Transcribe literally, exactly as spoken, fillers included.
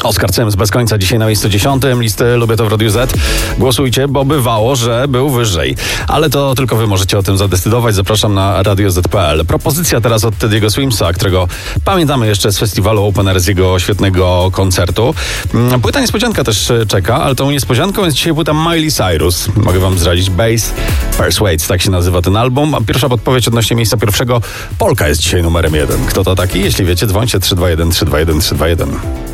Oskar Sims bez końca dzisiaj na miejscu dziesiątym listy Lubię to w Radiu Z. Głosujcie, bo bywało, że był wyżej. Ale to tylko wy możecie o tym zadecydować. Zapraszam na radio zet kropka pe el. Propozycja teraz od Teddy'ego Swimsa, którego pamiętamy jeszcze z festiwalu Open Air, z jego świetnego koncertu. Płyta niespodzianka też czeka, ale tą niespodzianką jest dzisiaj płyta Miley Cyrus. Mogę wam zdradzić, Bass Persuades, tak się nazywa ten album. A pierwsza podpowiedź odnośnie miejsca pierwszego. Polka jest dzisiaj numerem jeden. Kto to taki? Jeśli wiecie, dzwońcie trzy dwa jeden trzy dwa jeden trzy dwa jeden.